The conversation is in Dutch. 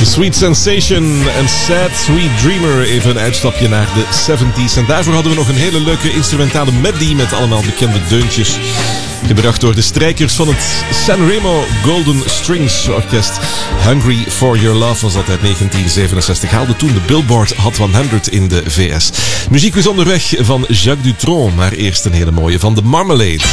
Sweet Sensation en Sad Sweet Dreamer. Even een uitstapje naar de 70s. En daarvoor hadden we nog een hele leuke instrumentale medley met allemaal bekende deuntjes. Gebracht door de strijkers van het Sanremo Golden Strings Orkest. Hungry for Your Love was dat uit 1967. Haalde toen de Billboard Hot 100 in de VS. Muziek is onderweg van Jacques Dutronc, maar eerst een hele mooie van The Marmalade.